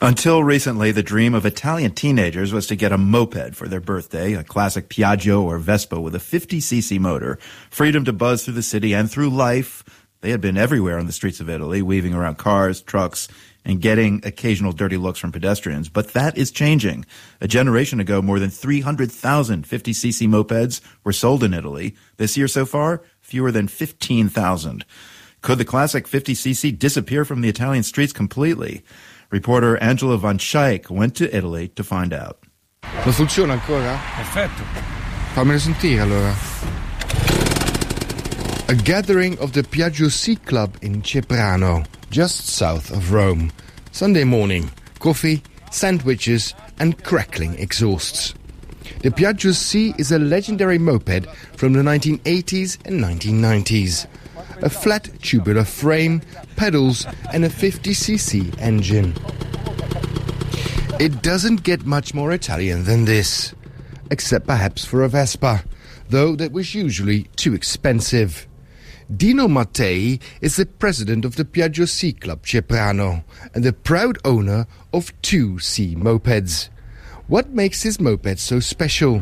Until recently, the dream of Italian teenagers was to get a moped for their birthday, a classic Piaggio or Vespa with a 50cc motor, freedom to buzz through the city and through life. They had been everywhere on the streets of Italy, weaving around cars, trucks, and getting occasional dirty looks from pedestrians. But that is changing. A generation ago, more than 300,000 50cc mopeds were sold in Italy. This year so far, fewer than 15,000. Could the classic 50cc disappear from the Italian streets completely? Reporter Angela Van Schaik went to Italy to find out. Non funziona ancora? Perfetto. Fammelo sentire allora. A gathering of the Piaggio C Club in Ceprano, just south of Rome. Sunday morning, coffee, sandwiches and crackling exhausts. The Piaggio C is a legendary moped from the 1980s and 1990s. A flat tubular frame, pedals and a 50cc engine. It doesn't get much more Italian than this, except perhaps for a Vespa, though that was usually too expensive. Dino Mattei is the president of the Piaggio C Club Ceprano and the proud owner of 2 C mopeds. What makes his moped so special?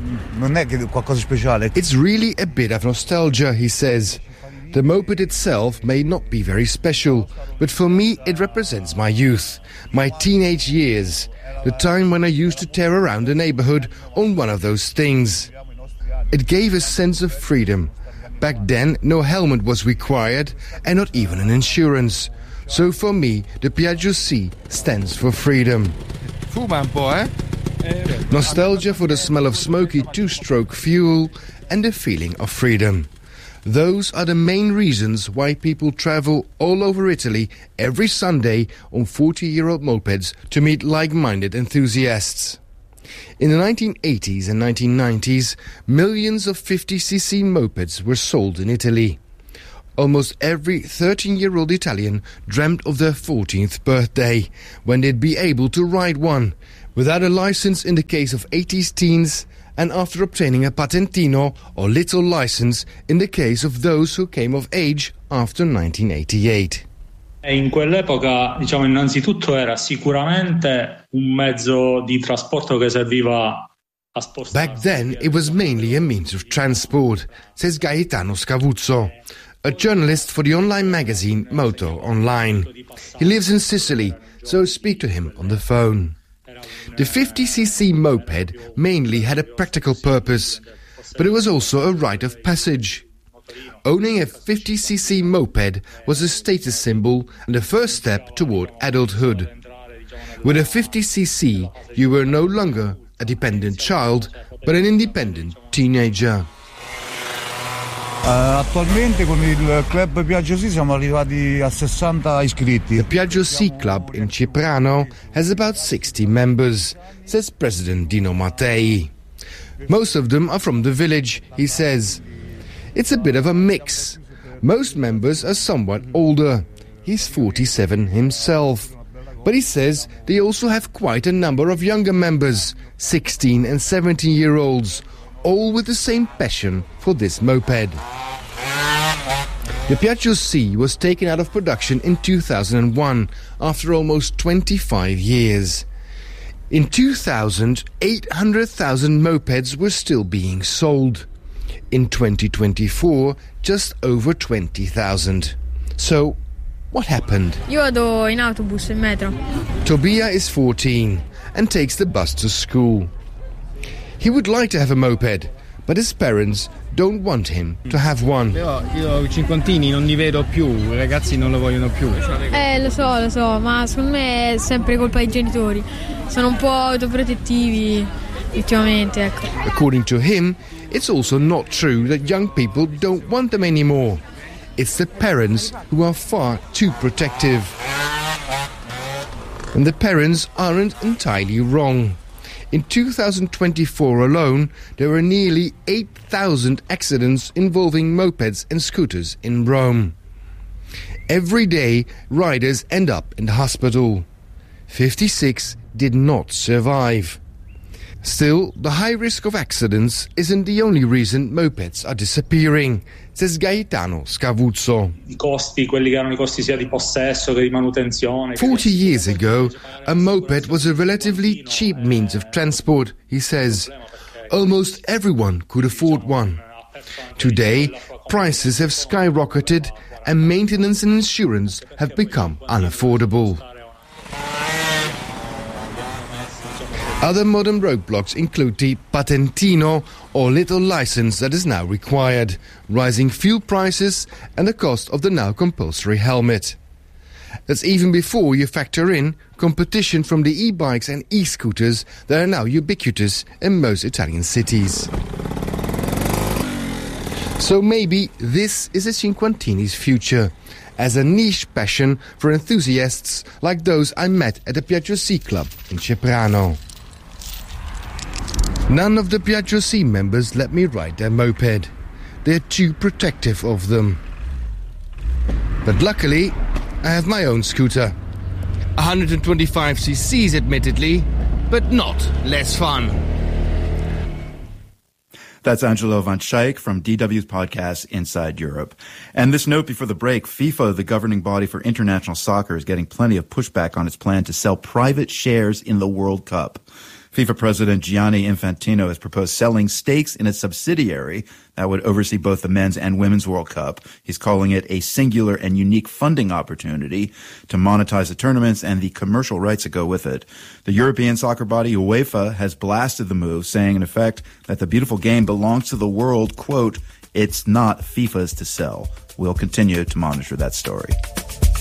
It's really a bit of nostalgia, he says. The moped itself may not be very special, but for me it represents my youth, my teenage years, the time when I used to tear around the neighborhood on one of those things. It gave a sense of freedom. Back then, no helmet was required and not even an insurance. So for me, the Piaggio C stands for freedom. Fuma un po', eh? Nostalgia for the smell of smoky two-stroke fuel and the feeling of freedom. Those are the main reasons why people travel all over Italy every Sunday on 40-year-old mopeds to meet like-minded enthusiasts. In the 1980s and 1990s, millions of 50cc mopeds were sold in Italy. Almost every 13-year-old Italian dreamt of their 14th birthday, when they'd be able to ride one, without a license in the case of 80s teens, and after obtaining a patentino or little license in the case of those who came of age after 1988. In quell'epoca, innanzitutto era sicuramente un mezzo di trasporto che serviva a spostarsi. Back then, it was mainly a means of transport, says Gaetano Scavuzzo, a journalist for the online magazine Moto Online. He lives in Sicily, so speak to him on the phone. The 50cc moped mainly had a practical purpose, but it was also a rite of passage. Owning a 50cc moped was a status symbol and the first step toward adulthood. With a 50cc, you were no longer a dependent child, but an independent teenager. Attualmente con il club Piaggio C siamo arrivati a 60 iscritti. The Piaggio C Club in Ceprano has about 60 members, says President Dino Mattei. Most of them are from the village, he says. It's a bit of a mix. Most members are somewhat older. He's 47 himself. But he says they also have quite a number of younger members, 16 and 17-year-olds, all with the same passion for this moped. The Piaggio C was taken out of production in 2001, after almost 25 years. In 2000, 800,000 mopeds were still being sold. In 2024, just over 20,000. So, what happened? Io vado in autobus, in metro. Tobia is 14 and takes the bus to school. He would like to have a moped, but his parents don't want him to have one. Però io i cinquantini non li vedo più, i ragazzi non lo vogliono più. Lo so, ma secondo me è sempre colpa dei genitori. Sono un po' autoprotettivi, ultimamente, ecco. According to him, it's also not true that young people don't want them anymore. It's the parents who are far too protective. And the parents aren't entirely wrong. In 2024 alone, there were nearly 8,000 accidents involving mopeds and scooters in Rome. Every day, riders end up in the hospital. 56 did not survive. Still, the high risk of accidents isn't the only reason mopeds are disappearing, says Gaetano Scavuzzo. I costi, quelli che erano I costi sia di possesso che di manutenzione. 40 years ago, a moped was a relatively cheap means of transport, he says. Almost everyone could afford one. Today, prices have skyrocketed and maintenance and insurance have become unaffordable. Other modern roadblocks include the patentino, or little license that is now required, rising fuel prices and the cost of the now compulsory helmet. That's even before you factor in competition from the e-bikes and e-scooters that are now ubiquitous in most Italian cities. So maybe this is a Cinquantini's future, as a niche passion for enthusiasts like those I met at the Piaggio C Club in Ceprano. None of the Piaggio C members let me ride their moped. They're too protective of them. But luckily, I have my own scooter. 125 cc's admittedly, but not less fun. That's Angelo Van Schaik from DW's podcast Inside Europe. And this note before the break, FIFA, the governing body for international soccer, is getting plenty of pushback on its plan to sell private shares in the World Cup. FIFA President Gianni Infantino has proposed selling stakes in a subsidiary that would oversee both the men's and women's World Cup. He's calling it a singular and unique funding opportunity to monetize the tournaments and the commercial rights that go with it. The European soccer body UEFA has blasted the move, saying in effect that the beautiful game belongs to the world. Quote, "It's not FIFA's to sell." We'll continue to monitor that story.